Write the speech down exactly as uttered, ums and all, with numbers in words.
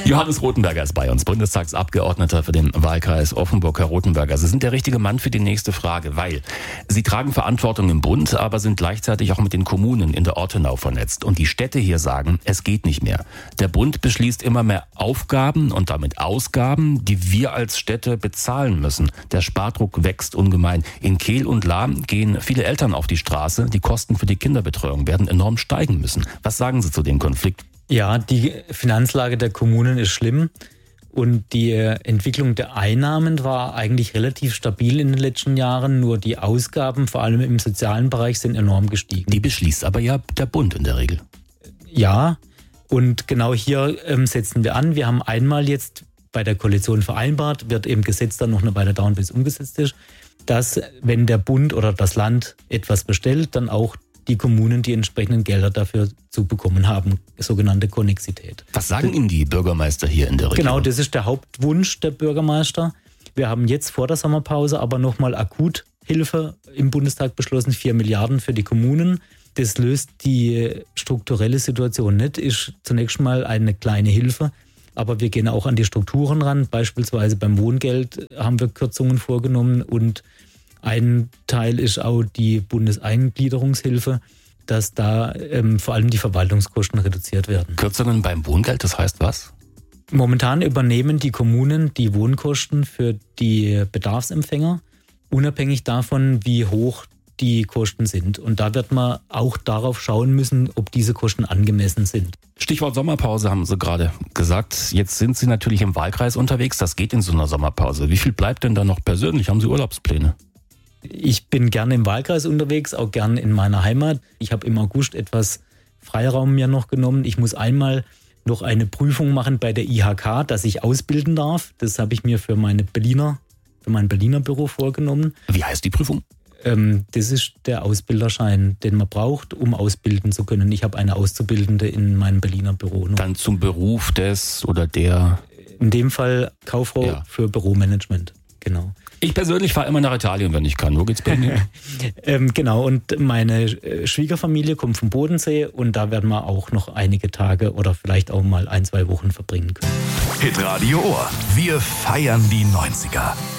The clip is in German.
Johannes Rothenberger ist bei uns, Bundestagsabgeordneter für den Wahlkreis Offenburg. Herr Rothenberger, Sie sind der richtige Mann für die nächste Frage, weil Sie tragen Verantwortung im Bund, aber sind gleichzeitig auch mit den Kommunen in der Ortenau vernetzt. Und die Städte hier sagen, es geht nicht mehr. Der Bund beschließt immer mehr Aufgaben und damit Ausgaben, die wir als Städte bezahlen müssen. Der Spardruck wächst ungemein. In Kehl und Lahm gehen viele Eltern auf die Straße. Die Kosten für die Kinderbetreuung werden enorm steigen müssen. Was sagen Sie zu dem Konflikt? Ja, die Finanzlage der Kommunen ist schlimm und die Entwicklung der Einnahmen war eigentlich relativ stabil in den letzten Jahren, nur die Ausgaben, vor allem im sozialen Bereich, sind enorm gestiegen. Die beschließt aber ja der Bund in der Regel. Ja, und genau hier ähm, setzen wir an. Wir haben einmal jetzt bei der Koalition vereinbart, wird im Gesetz dann noch eine Weile dauern, bis es umgesetzt ist, dass wenn der Bund oder das Land etwas bestellt, dann auch die Kommunen die entsprechenden Gelder dafür zu bekommen haben, sogenannte Konnexität. Was sagen Ihnen die Bürgermeister hier in der Region? Genau, das ist der Hauptwunsch der Bürgermeister. Wir haben jetzt vor der Sommerpause aber nochmal Akuthilfe im Bundestag beschlossen, vier Milliarden für die Kommunen. Das löst die strukturelle Situation nicht, ist zunächst mal eine kleine Hilfe, aber wir gehen auch an die Strukturen ran. Beispielsweise beim Wohngeld haben wir Kürzungen vorgenommen und ein Teil ist auch die Bundeseingliederungshilfe, dass da ähm, vor allem die Verwaltungskosten reduziert werden. Kürzungen beim Wohngeld, das heißt was? Momentan übernehmen die Kommunen die Wohnkosten für die Bedarfsempfänger, unabhängig davon, wie hoch die Kosten sind. Und da wird man auch darauf schauen müssen, ob diese Kosten angemessen sind. Stichwort Sommerpause haben Sie gerade gesagt. Jetzt sind Sie natürlich im Wahlkreis unterwegs. Das geht in so einer Sommerpause. Wie viel bleibt denn da noch persönlich? Haben Sie Urlaubspläne? Ich bin gerne im Wahlkreis unterwegs, auch gerne in meiner Heimat. Ich habe im August etwas Freiraum mir noch genommen. Ich muss einmal noch eine Prüfung machen bei der I H K, dass ich ausbilden darf. Das habe ich mir für meine Berliner, für mein Berliner Büro vorgenommen. Wie heißt die Prüfung? Ähm, das ist der Ausbilderschein, den man braucht, um ausbilden zu können. Ich habe eine Auszubildende in meinem Berliner Büro noch. Dann zum Beruf des oder der? In dem Fall Kauffrau ja. für Büromanagement, genau. Ich persönlich fahre immer nach Italien, wenn ich kann. Wo geht's bei Ihnen? ähm, genau, und meine Schwiegerfamilie kommt vom Bodensee und da werden wir auch noch einige Tage oder vielleicht auch mal ein, zwei Wochen verbringen können. Hitradio Ohr. Wir feiern die neunziger.